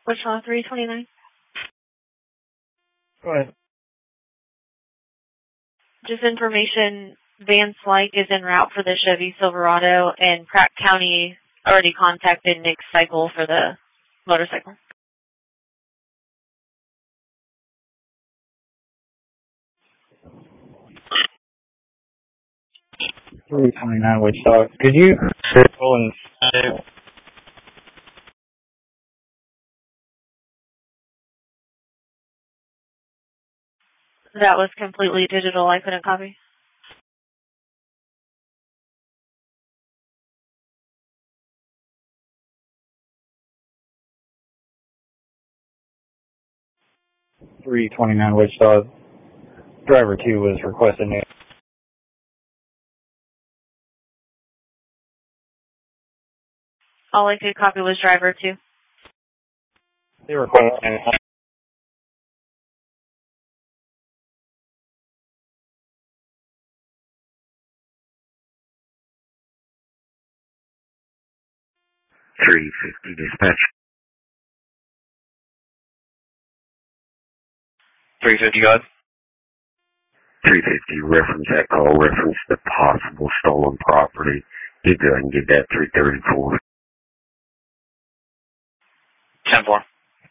Wichita 329. Go ahead. Just information, Van Slyke is en route for the Chevy Silverado, and Pratt County already contacted Nick Cycle for the motorcycle. .329 Wichita. Could you circle and That was completely digital. I couldn't copy. .329 Wichita. Driver 2 was requesting it. All I could copy was driver 2. They requesting it. .350 dispatch. 350 God. 350 reference that call, reference the possible stolen property. You go ahead and get that 334. 10-4.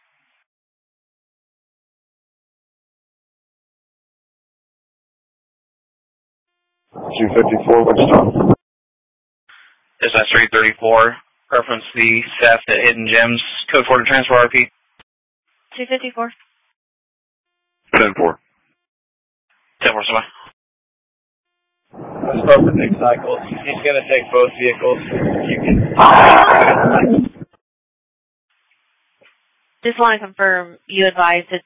.254 Wichita. Dispatch 334. Reference the theft at Hidden Gems. Code 4 to transfer RP. 254. 10-4. 10-4, somebody. Let's start with Nick Cycle. He's going to take both vehicles. You can. Just want to confirm, you advise that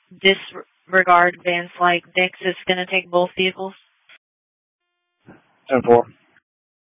disregard Van Slyke. Nick is going to take both vehicles? 10-4.